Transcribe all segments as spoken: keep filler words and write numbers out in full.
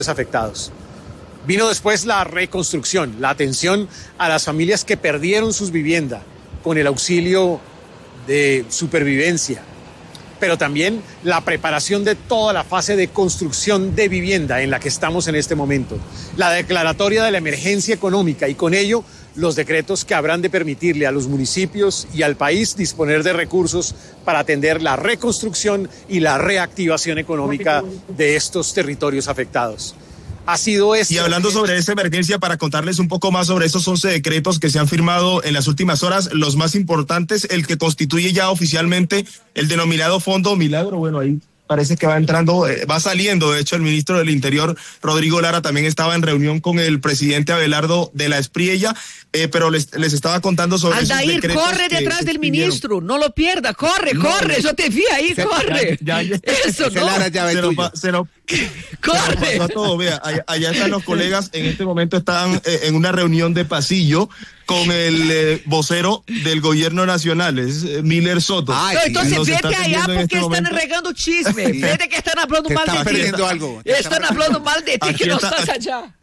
afectados. Vino después la reconstrucción, la atención a las familias que perdieron sus viviendas con el auxilio de supervivencia, pero también la preparación de toda la fase de construcción de vivienda en la que estamos en este momento, la declaratoria de la emergencia económica y con ello los decretos que habrán de permitirle a los municipios y al país disponer de recursos para atender la reconstrucción y la reactivación económica de estos territorios afectados. Ha sido esto. Y hablando sobre esta emergencia, para contarles un poco más sobre estos once decretos que se han firmado en las últimas horas, los más importantes, el que constituye ya oficialmente el denominado Fondo Milagro, bueno, ahí parece que va entrando, eh, va saliendo. De hecho, el ministro del Interior, Rodrigo Lara, también estaba en reunión con el presidente Abelardo de la Espriella, eh, pero les, les estaba contando sobre Aldair, esos decretos. corre que detrás se del pidieron. ministro, no lo pierda, corre, No, corre, no. yo te vi ahí, Se- corre. ya- ya- ya- Eso, se no. Lara ya ve Se lo tuyo. pa- se lo- Corre. Pasó a todo, vea, allá, allá están los colegas, en este momento están eh, en una reunión de pasillo con el eh, vocero del gobierno nacional, es eh, Miller Soto. No, entonces Nos vete está allá atendiendo en porque este están momento. regando chisme. Sí. Vete que están hablando Te mal están de ti. perdiendo algo. Te Están hablando mal de ti Aquí que no está- estás allá.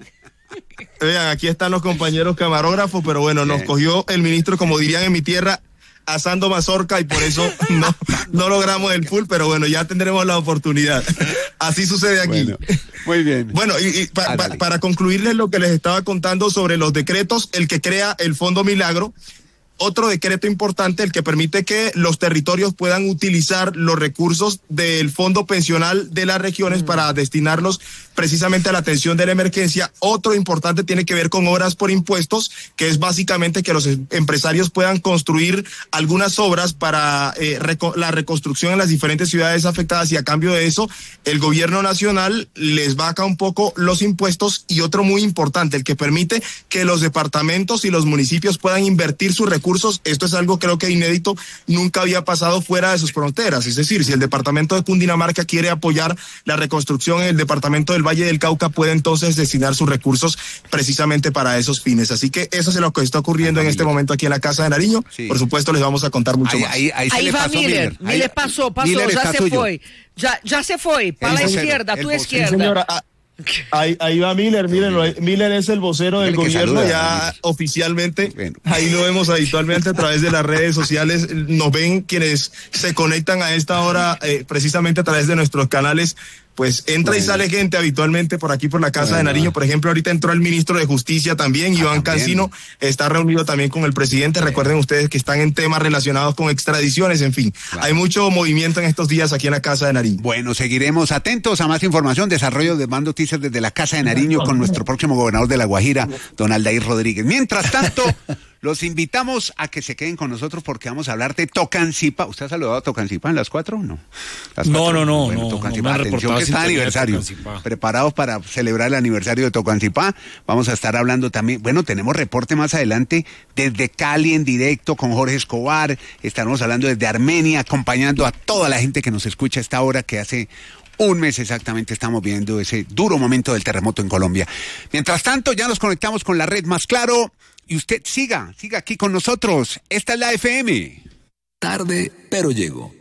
Vean, aquí están los compañeros camarógrafos, pero bueno, nos cogió el ministro, como dirían en mi tierra, asando mazorca y por eso no, no logramos el full, pero bueno, ya tendremos la oportunidad. Así sucede aquí. Bueno, muy bien. Bueno, y, y pa- pa- para concluirles lo que les estaba contando sobre los decretos, el que crea el Fondo Milagro, otro decreto importante, el que permite que los territorios puedan utilizar los recursos del fondo pensional de las regiones mm. para destinarlos precisamente a la atención de la emergencia. Otro importante tiene que ver con obras por impuestos, que es básicamente que los empresarios puedan construir algunas obras para eh, reco- la reconstrucción en las diferentes ciudades afectadas, y a cambio de eso el gobierno nacional les baja un poco los impuestos. Y otro muy importante, el que permite que los departamentos y los municipios puedan invertir sus recursos. Esto es algo creo que inédito, nunca había pasado fuera de sus fronteras. Es decir, si el departamento de Cundinamarca quiere apoyar la reconstrucción en el departamento del Valle del Cauca, puede entonces destinar sus recursos precisamente para esos fines. Así que eso es lo que está ocurriendo en este momento aquí en la Casa de Nariño. Sí. Por supuesto, les vamos a contar mucho ahí, más. Ahí, ahí, Ahí va pasó Miller, Miller. Miller Ahí- pasó, pasó, Miller ya está se suyo. fue. Ya, ya se fue, para la vocero, izquierda, el tu vocero. izquierda. Sí, señora, ah, ahí, ahí va Miller, Miller, Miller es el vocero del Dile que gobierno, saluda, ya Miller. oficialmente, Bueno. ahí lo vemos habitualmente a través de las redes sociales, nos ven quienes se conectan a esta hora, eh, precisamente a través de nuestros canales. Pues entra Bueno. y sale gente habitualmente por aquí por la Casa Bueno. de Nariño. Por ejemplo, ahorita entró el ministro de Justicia también, Ah, Iván también. Cancino, está reunido también con el presidente. Recuerden ustedes que están en temas relacionados con extradiciones, en fin. Claro. Hay mucho movimiento en estos días aquí en la Casa de Nariño. Bueno, seguiremos atentos a más información, desarrollo de más noticias desde la Casa de Nariño con nuestro próximo gobernador de La Guajira, don Aldair Rodríguez. Mientras tanto, los invitamos a que se queden con nosotros porque vamos a hablar de Tocancipá. ¿Usted ha saludado a Tocancipá en las cuatro? No. Las No, cuatro. no, no, Bueno, no, Tocancipá, no me han atención reportado que está de sintonía de aniversario. Tocancipá. Preparados para celebrar el aniversario de Tocancipá. Vamos a estar hablando también, bueno, tenemos reporte más adelante desde Cali en directo con Jorge Escobar. Estaremos hablando desde Armenia, acompañando a toda la gente que nos escucha a esta hora, que hace un mes exactamente estamos viviendo ese duro momento del terremoto en Colombia. Mientras tanto, ya nos conectamos con la red Más Claro y usted siga, siga aquí con nosotros. Esta es la F M. Tarde, pero llego.